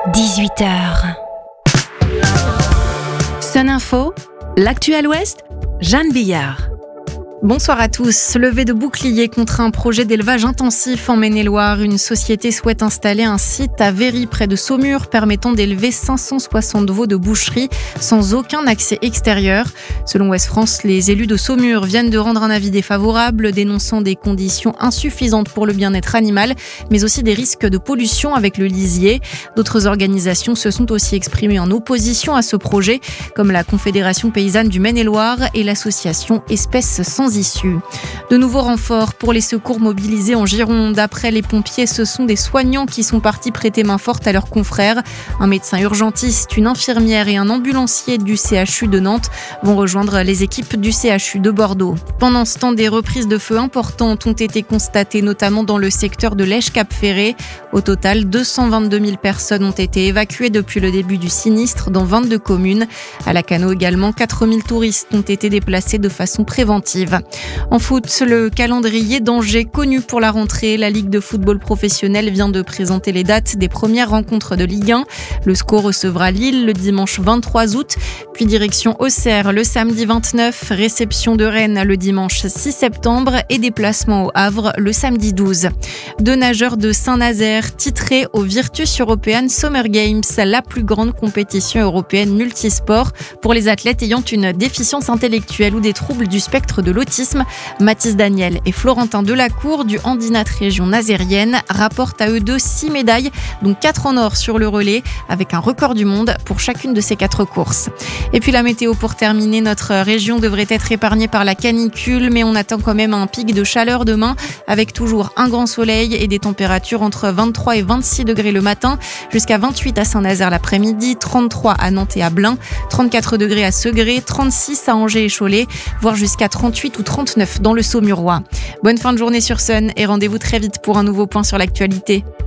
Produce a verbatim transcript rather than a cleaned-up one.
dix-huit heures. Sun Info, l'actu à l'Ouest, Jeanne Billard. Bonsoir à tous. Levée de bouclier contre un projet d'élevage intensif en Maine-et-Loire. Une société souhaite installer un site à Véry, près de Saumur, permettant d'élever cinq cent soixante veaux de boucherie sans aucun accès extérieur. Selon Ouest France, les élus de Saumur viennent de rendre un avis défavorable, dénonçant des conditions insuffisantes pour le bien-être animal, mais aussi des risques de pollution avec le lisier. D'autres organisations se sont aussi exprimées en opposition à ce projet, comme la Confédération paysanne du Maine-et-Loire et l'association Espèces sans issue. De nouveaux renforts pour les secours mobilisés en Gironde. Après les pompiers, ce sont des soignants qui sont partis prêter main forte à leurs confrères. Un médecin urgentiste, une infirmière et un ambulancier du C H U de Nantes vont rejoindre les équipes du C H U de Bordeaux. Pendant ce temps, des reprises de feu importantes ont été constatées, notamment dans le secteur de l'Esch-Cap-Ferré. Au total, deux cent vingt-deux mille personnes ont été évacuées depuis le début du sinistre dans vingt-deux communes. À Lacanau également, quatre mille touristes ont été déplacés de façon préventive. En foot, le calendrier d'Angers connu pour la rentrée. La Ligue de football professionnel vient de présenter les dates des premières rencontres de Ligue un. Le SCO recevra Lille le dimanche vingt-trois août, puis direction Auxerre le samedi vingt-neuf, réception de Rennes le dimanche six septembre et déplacement au Havre le samedi douze. Deux nageurs de Saint-Nazaire titrés au Virtus European Summer Games, la plus grande compétition européenne multisport pour les athlètes ayant une déficience intellectuelle ou des troubles du spectre de l'autisme. Mathis Daniel et Florentin Delacour du Handinat Région Nazérienne rapportent à eux deux six médailles, dont quatre en or sur le relais, avec un record du monde pour chacune de ces quatre courses. Et puis la météo pour terminer, notre région devrait être épargnée par la canicule, mais on attend quand même un pic de chaleur demain, avec toujours un grand soleil et des températures entre vingt-trois et vingt-six degrés le matin, jusqu'à vingt-huit à Saint-Nazaire l'après-midi, trente-trois à Nantes et à Blain, trente-quatre degrés à Segré, trente-six à Angers et Cholet, voire jusqu'à trente-huit ou trente-neuf dans le Saumurois. Bonne fin de journée sur Sun et rendez-vous très vite pour un nouveau point sur l'actualité.